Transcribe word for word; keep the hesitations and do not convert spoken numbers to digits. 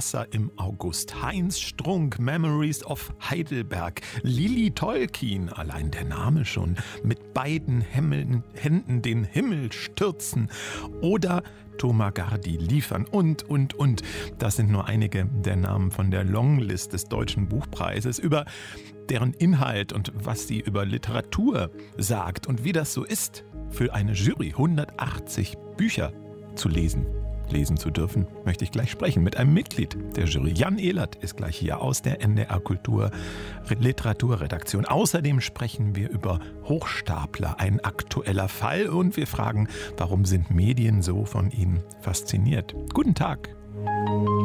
Wasser im August, Heinz Strunk, Memories of Heidelberg, Lili Tolkien, allein der Name schon, mit beiden Hemmeln, Händen den Himmel stürzen oder Thomas Gardi liefern und, und, und. Das sind nur einige der Namen von der Longlist des Deutschen Buchpreises, über deren Inhalt und was sie über Literatur sagt und wie das so ist, für eine Jury hundertachtzig Bücher zu lesen. Lesen zu dürfen, möchte ich gleich sprechen mit einem Mitglied der Jury. Jan Ehlert ist gleich hier aus der N D R Kultur Literaturredaktion. Außerdem sprechen wir über Hochstapler, ein aktueller Fall, und wir fragen, warum sind Medien so von ihnen fasziniert? Guten Tag.